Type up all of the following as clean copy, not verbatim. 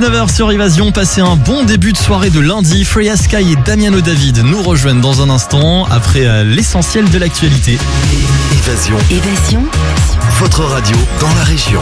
19h sur Évasion, passez un bon début de soirée de lundi. Freya Sky et Damiano David nous rejoignent dans un instant après l'essentiel de l'actualité. Évasion. Votre radio dans la région.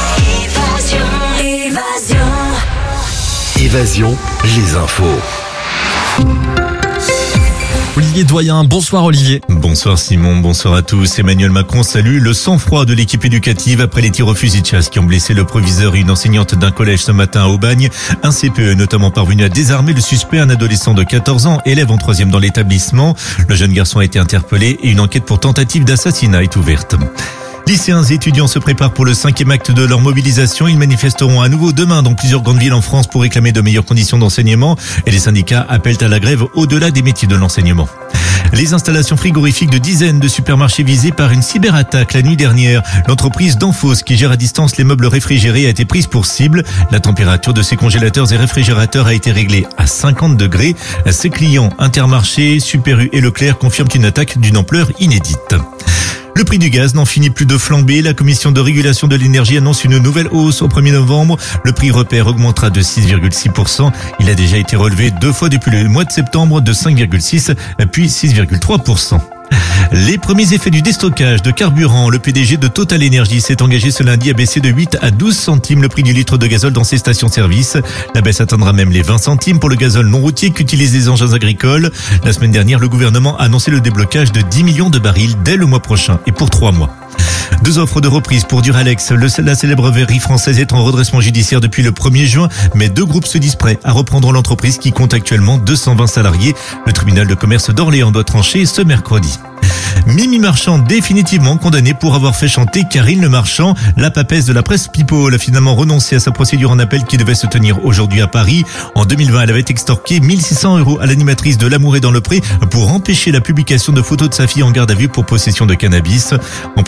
Évasion, les infos. Olivier Doyen, bonsoir Olivier. Bonsoir Simon, bonsoir à tous. Emmanuel Macron salue le sang-froid de l'équipe éducative après les tirs au fusil de chasse qui ont blessé le proviseur et une enseignante d'un collège ce matin à Aubagne. Un CPE est notamment parvenu à désarmer le suspect, un adolescent de 14 ans, élève en 3e dans l'établissement. Le jeune garçon a été interpellé et une enquête pour tentative d'assassinat est ouverte. Lycéens et étudiants se préparent pour le 5e acte de leur mobilisation. Ils manifesteront à nouveau demain dans plusieurs grandes villes en France pour réclamer de meilleures conditions d'enseignement. Et les syndicats appellent à la grève au-delà des métiers de l'enseignement. Les installations frigorifiques de dizaines de supermarchés visés par une cyberattaque la nuit dernière. L'entreprise Danfoss, qui gère à distance les meubles réfrigérés, a été prise pour cible. La température de ses congélateurs et réfrigérateurs a été réglée à 50 degrés. Ses clients Intermarché, Super U et Leclerc confirment une attaque d'une ampleur inédite. Le prix du gaz n'en finit plus de flamber. La commission de régulation de l'énergie annonce une nouvelle hausse au 1er novembre. Le prix repère augmentera de 6,6%. Il a déjà été relevé 2 fois depuis le mois de septembre de 5,6 puis 6,3%. Les premiers effets du déstockage de carburant. Le PDG de Total Energy s'est engagé ce lundi à baisser de 8 à 12 centimes le prix du litre de gazole dans ses stations-service. La baisse atteindra même les 20 centimes pour le gazole non routier qu'utilisent les engins agricoles. La semaine dernière, le gouvernement a annoncé le déblocage de 10 millions de barils dès le mois prochain et pour 3 mois. 2 offres de reprise pour Duralex. La célèbre verrerie française est en redressement judiciaire depuis le 1er juin, mais 2 groupes se disent prêts à reprendre l'entreprise qui compte actuellement 220 salariés. Le tribunal de commerce d'Orléans doit trancher ce mercredi. Mimi Marchand, définitivement condamnée pour avoir fait chanter Karine Le Marchand. La papesse de la presse People a finalement renoncé à sa procédure en appel qui devait se tenir aujourd'hui à Paris. En 2020, elle avait extorqué 1 600 € à l'animatrice de L'Amour est dans le pré pour empêcher la publication de photos de sa fille en garde à vue pour possession de cannabis. En